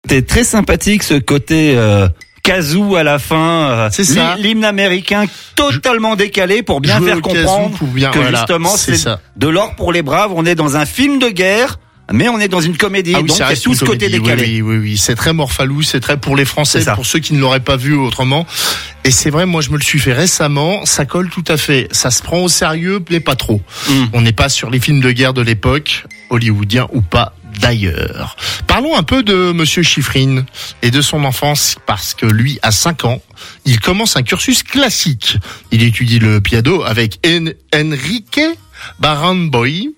C'était très sympathique ce côté kazoo à la fin. C'est ça. L'hymne américain totalement décalé pour bien faire comprendre que justement c'est ça. De l'or pour les braves. On est dans un film de guerre. Mais on est dans une comédie, donc il y a tout ce côté décalé. Oui. C'est très Morphalou, c'est très pour les Français, pour ceux qui ne l'auraient pas vu autrement. Et c'est vrai, moi je me le suis fait récemment, ça colle tout à fait. Ça se prend au sérieux, mais pas trop. On n'est pas sur les films de guerre de l'époque, hollywoodiens ou pas d'ailleurs. Parlons un peu de Monsieur Schifrin et de son enfance, parce que lui, à 5 ans, il commence un cursus classique. Il étudie le piano avec Enrique Barenboim,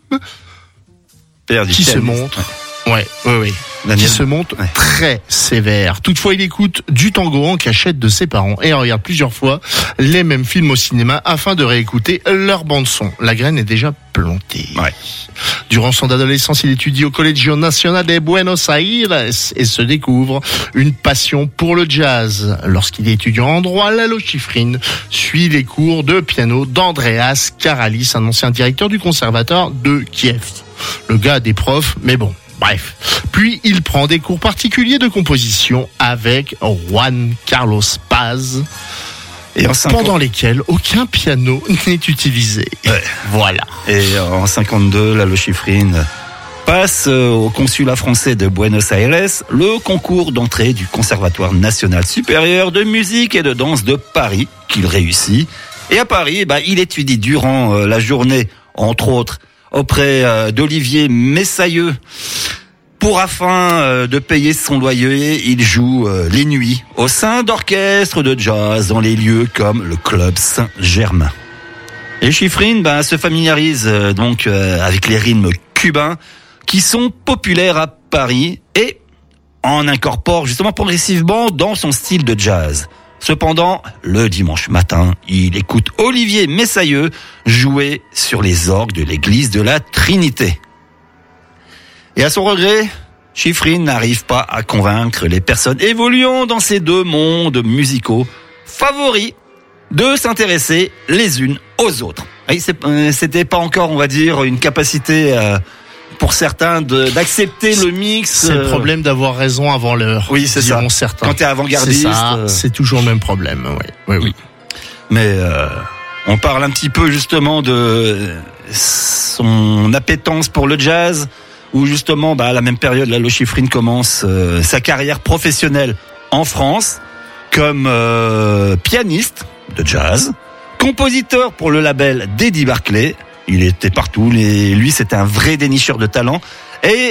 qui se montre, qui se montre très sévère. Toutefois, il écoute du tango en cachette de ses parents et regarde plusieurs fois les mêmes films au cinéma afin de réécouter leur bande-son. La graine est déjà plantée. Durant son adolescence, il étudie au Colegio Nacional de Buenos Aires et se découvre une passion pour le jazz. Lorsqu'il est étudiant en droit, Lalo Schifrin suit les cours de piano d'Andreas Karalis, un ancien directeur du conservatoire de Kiev. Le gars a des profs, mais bon, bref. Puis il prend des cours particuliers de composition avec Juan Carlos Paz, pendant lesquels aucun piano n'est utilisé. Voilà. Et en 52, Lalo Schifrin passe au consulat français de Buenos Aires le concours d'entrée du Conservatoire national supérieur de musique et de danse de Paris, qu'il réussit. Et à Paris, il étudie durant la journée, entre autres, auprès d'Olivier Messailleux. Pour afin de payer son loyer, il joue les nuits au sein d'orchestres de jazz dans les lieux comme le Club Saint-Germain. Et Schifrin se familiarise donc avec les rythmes cubains qui sont populaires à Paris et en incorpore justement progressivement dans son style de jazz. Cependant, le dimanche matin, il écoute Olivier Messailleux jouer sur les orgues de l'église de la Trinité. Et à son regret, Schifrin n'arrive pas à convaincre les personnes évoluant dans ces deux mondes musicaux favoris de s'intéresser les unes aux autres. Et c'était pas encore, on va dire, une capacité pour certains d'accepter le mix. C'est le problème d'avoir raison avant l'heure. Oui, c'est ça. Certains. Quand t'es avant-gardiste, c'est toujours le même problème. Oui. Mais on parle un petit peu justement de son appétence pour le jazz, où justement, à la même période, Lalo Schifrin commence sa carrière professionnelle en France comme pianiste de jazz, compositeur pour le label d'Eddie Barclay. Il était partout, lui c'était un vrai dénicheur de talent, et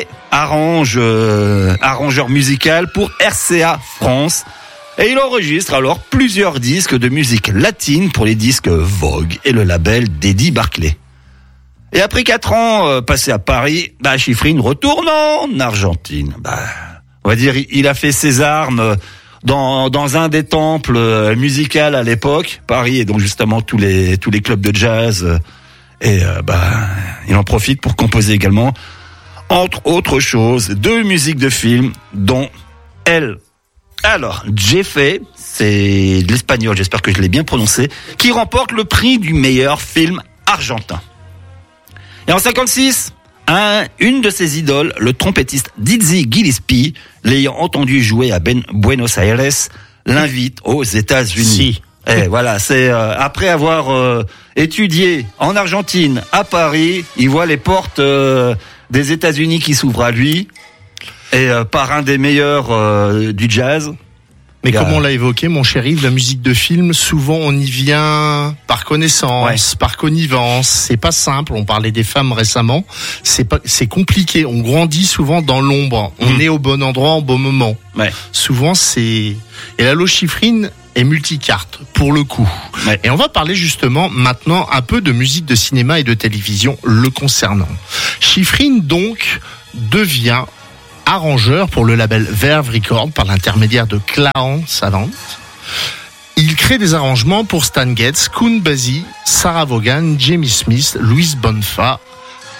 arrangeur musical pour RCA France. Et il enregistre alors plusieurs disques de musique latine pour les disques Vogue et le label d'Eddie Barclay. Et après 4 ans passés à Paris, Schifrin retourne en Argentine. On va dire, il a fait ses armes dans un des temples musicaux à l'époque. Paris, et donc justement tous les clubs de jazz. Et il en profite pour composer également, entre autres choses, 2 musiques de films, dont Elle. Alors, Jefe, c'est de l'espagnol, j'espère que je l'ai bien prononcé, qui remporte le prix du meilleur film argentin. Et en 56, une de ses idoles, le trompettiste Dizzy Gillespie, l'ayant entendu jouer à Buenos Aires, l'invite aux États-Unis. Et voilà, c'est après avoir étudié en Argentine, à Paris, il voit les portes des États-Unis qui s'ouvrent à lui, et par un des meilleurs du jazz. Mais comme on l'a évoqué, mon chéri, de la musique de film, souvent on y vient par connaissance, par connivence. C'est pas simple. On parlait des femmes récemment. C'est compliqué. On grandit souvent dans l'ombre. On est au bon endroit au bon moment. Souvent et Lalo Schifrin est multicarte pour le coup. Et on va parler justement maintenant un peu de musique de cinéma et de télévision le concernant. Schifrin donc devient arrangeur pour le label Verve Records par l'intermédiaire de Clown Savant. Il crée des arrangements pour Stan Getz, Count Basie, Sarah Vaughan, Jamie Smith, Louise Bonfa,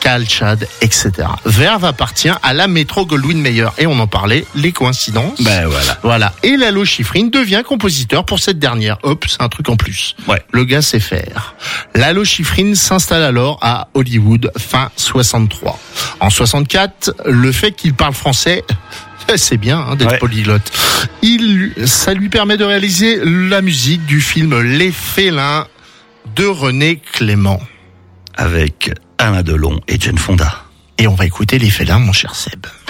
Cal Tchad, etc. Verve appartient à la Metro-Goldwyn-Mayer. Et on en parlait, les coïncidences. Ben voilà. Et Lalo Schifrin devient compositeur pour cette dernière. Hop, c'est un truc en plus. Ouais. Le gars sait faire. Lalo Schifrin s'installe alors à Hollywood, fin 63. En 64, le fait qu'il parle français, c'est bien d'être polyglotte. Ça lui permet de réaliser la musique du film Les Félins de René Clément. Avec Alain Delon et Jane Fonda. Et on va écouter Les Félins, mon cher Seb.